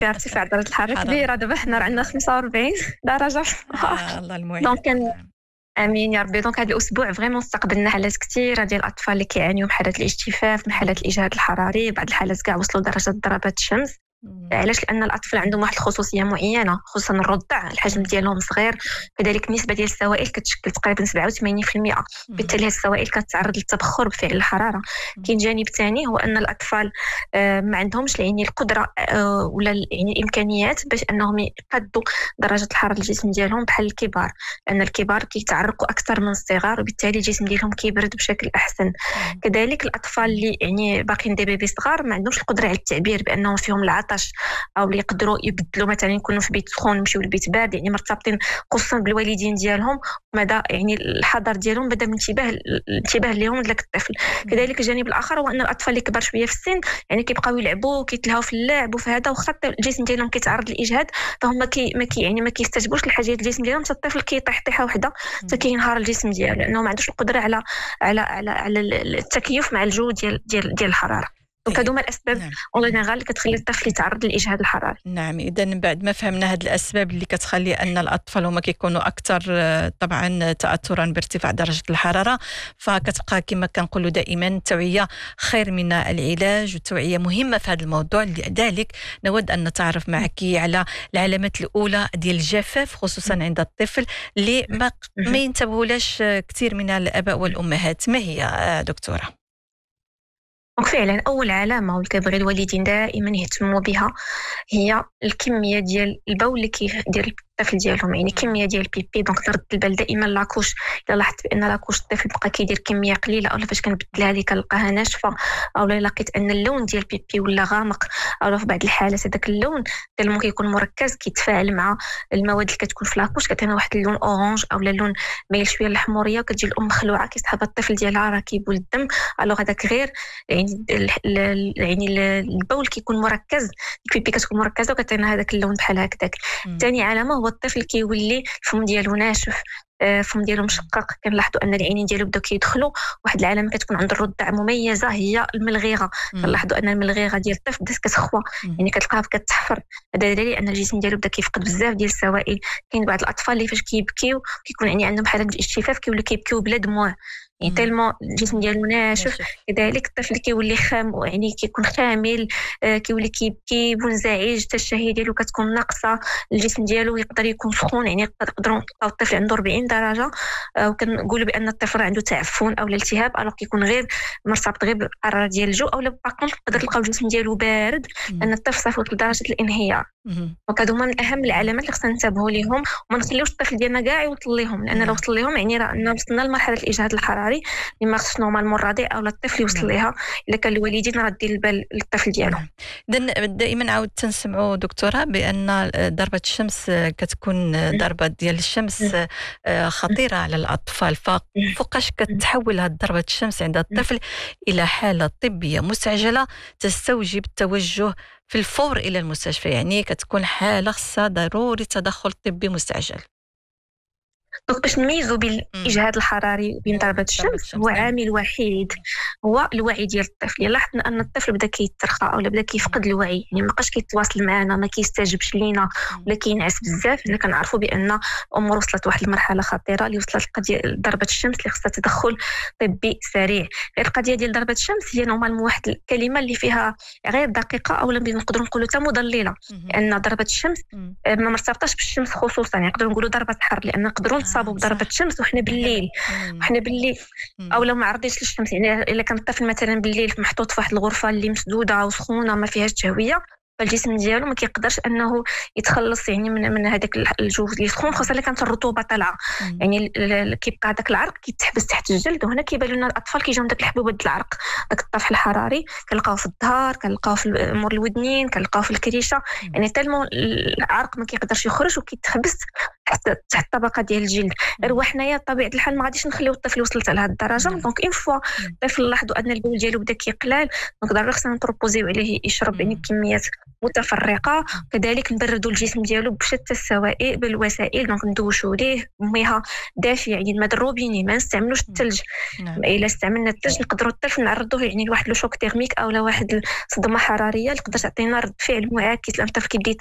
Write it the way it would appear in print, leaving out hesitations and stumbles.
فيها ارتفاع درجة الحرارة كبيرة. دابا حنا راه عندنا 45 درجة في النهار. الله المعين. دونك امين يا ربي. دونك هذا الاسبوع فريمون استقبلنا حالات كثيره ديال الاطفال اللي كيعانيو من حالات الاجتفاف، من حالات الاجهاد الحراري، بعض الحالات كاع وصلوا لدرجه ضربات الشمس. علاش؟ لان الاطفال عندهم واحد الخصوصيه معينه، خصوصا الرضع الحجم ديالهم صغير، كذلك النسبه ديال السوائل كتشكل تقريبا 87%. بالتالي هذه السوائل كتعرض للتبخر بفعل الحراره. كاين جانب ثاني هو ان الاطفال ما عندهمش يعني القدره ولا يعني الامكانيات باش انهم يقادوا درجه الحراره الجسم ديالهم بحال الكبار، لان الكبار كيتعرقوا اكثر من الصغار وبالتالي الجسم ديالهم كيبرد بشكل احسن. كذلك الاطفال اللي يعني باقيين دي بيبي صغار ما عندهمش القدره على التعبير بانهم فيهم العطش او اللي يقدروا يبدلوا، مثلا يكونوا في بيت سخون يمشيو لبيت بارد، يعني مرتبطين خصوصا بالوالدين ديالهم، مدى يعني الحذر ديالهم بدا من الانتباه لهم داك الطفل. كذلك الجانب الاخر هو ان الاطفال اللي كبار شويه في السن يعني كيبقاو يلعبوا وكيتلهاو في اللعب وفي هذا، وخا الجسم ديالهم كيتعرض للاجهاد فهم ما كيستجبوش للحاجات الجسم ديالهم، حتى الطفل كيطيح طيحه وحده حتى كينهار الجسم ديالو، لانه ما عندوش القدره على التكيف مع الجو ديال الحراره. دونك هادو هما الاسباب اون جينيرال اللي كتخلي الطفل يتعرض للاجهاد الحراري. نعم، اذا بعد ما فهمنا هاد الاسباب اللي كتخلي ان الاطفال هما كيكونوا اكثر طبعا تاثرا بارتفاع درجه الحراره، فكتبقى كما كنقولوا دائما التوعيه خير من العلاج، والتوعيه مهمه في هذا الموضوع. لذلك نود ان نتعرف معك على العلامات الاولى ديال الجفاف خصوصا عند الطفل اللي ما ينتبهولاش كثير من الاباء والامهات. ما هي دكتوره؟ فعلا أول علامة واللي كيبغي الوالدين دائما يهتموا بها هي الكمية ديال البول اللي كيدير الطفل ديالهم، يعني كمية ديال البيبي. دونك نرد البال دائما لاكوش، الا لاحظت بان لاكوش الطفل بقى كيدير كمية قليلة، او فاش كنبدلها ليه كنلقاها ناشفة، او لقيت ان اللون ديال البيبي ولا غامق، او في بعض الحالات هذاك اللون ديال كيكون مركز كيتفاعل مع المواد اللي كتكون في لاكوش، كتعطينا واحد اللون اورانج او اللون مايل شويه للحموريه، وكتجي الام مخلوعه كيسحب الطفل ديالها راه كيبول الدم. الوغ هذاك غير يعني البول كيكون مركز، البيبي كتكون مركزه وكتعطينا هذاك اللون بحال هكذاك. ثاني علامه هو الطفل كيولي الفم ديالو ناشف، الفم ديالو مشقق، كنلاحظوا ان العينين ديالو بداو كيدخلوا. واحد العلامه كتكون عند الرضع مميزه هي الملغيغه، كنلاحظوا ان الملغيغه ديال الطفل بدات كتخوى، يعني كتلقاها كتحفر، هذا دليل ان الجسم ديالو بدا كيفقد بزاف ديال السوائل. كاين بعض الاطفال اللي فاش كيبكيو كيكون يعني عندهم حاله الاجتفاف كيولوا كيبكيو بلا دموع، يعني تالمو الجسم ديالو ناشف. كذلك الطفل كيولي خام، يعني كيكون خامل، كيولي كيبكي منزعج، حتى الشهيه ديالو كتكون ناقصه، الجسم ديالو يقدر يكون سخون، يعني نقدروا نلقاو الطفل عنده 40 درجه وكنقولوا بان الطفل عنده تعفن او التهاب، الوغ كيكون غير مرتبط غير بالحراره ديال الجو، او باقون نقدر نلقاو الجسم ديالو بارد لان الطفل صافي لدرجه الانهيار. دونك هادو هما من اهم العلامات اللي خصنا ننتبهوا ليهم، وما نخليوش الطفل ديالنا كاع يوصل ليهم، لان لو وصل ليهم يعني راه وصلنا لمرحله الاجهاد الحراري اللي ما خصش نورمالمون الرضيع او الطفل يوصل ليها الا كان الوالدين رادين البال للطفل ديالهم. دائما عاود تنسمعوا دكتوره بان ضربه الشمس كتكون ضربه ديال الشمس خطيره على الاطفال، فوقاش كتحول هذه ضربه الشمس عند الطفل الى حاله طبيه مستعجله تستوجب التوجه في الفور الى المستشفى، يعني كتكون حاله خصها ضروري تدخل طبي مستعجل. دونك باش نميزوا بين الاجهاد الحراري وبين ضربه الشمس هو عامل وحيد، هو الوعي ديال الطفل. لاحظنا ان الطفل بدا كيترخى او بدا كيفقد الوعي، يعني ما بقاش كيتواصل معنا، ما كيستجبش لينا ولا كينعس بزاف، حنا كنعرفوا بان الامور وصلت لواحد المرحله خطيره اللي وصلت القضيه ضربه الشمس اللي خصها تدخل طبي سريع. القضيه ديال ضربه الشمس هي نورمالمون واحد الكلمه اللي فيها غير دقيقه، او نقدروا نقولوا حتى مضلله، لان ضربه الشمس ما مرتبطاش بالشمس خصوصا، يعني نقدروا نقولوا ضربه حر، لان نقدروا نصابوا بضربه الشمس وحنا بالليل او لو ما عرضيش للشمس، يعني الا كان الطفل مثلا بالليل محطوط في واحد الغرفه اللي مسدوده وسخونه ما فيهاش تهويه، فالجسم ديالو ما كيقدرش انه يتخلص يعني من هذاك الجو اللي سخون، خاصه الا كانت الرطوبه طالعه، يعني كيبقى هذاك العرق كيتحبس تحت الجلد، وهنا كيبان لنا الاطفال كيجيهم داك الحبوبه ديال العرق، داك الطفح الحراري كنلقاوه في الظهر، كنلقاوه في مور الودنين، كنلقاوه في الكريشه، يعني تالمو العرق ما كيقدرش يخرج وكيتحبس تحت تحت الطبقه ديال الجلد. غير حنايا بطبيعه الحال ما غاديش نخليو الطفل وصلت لهاد الدرجه. دونك اون فوا الطفل لاحظوا ان البول ديالو بدا كيقلال، دونك ضروري خصنا نبروبوزيو عليه يشرب يعني كميات متفرقه. كذلك نبردوا الجسم ديالو بشتى السوائل بالوسائل، دونك ندوشوا ليه مياه دافيه يعني الماء الروبيني، ما نستعملوش الثلج. الا استعملنا الثلج نقدروا الطفل نعرضوه يعني لواحد لو شوك تيرميك او لواحد الصدمه حراريه اللي تقدر تعطينا رد فعل معاكس لان الطفل كيبدا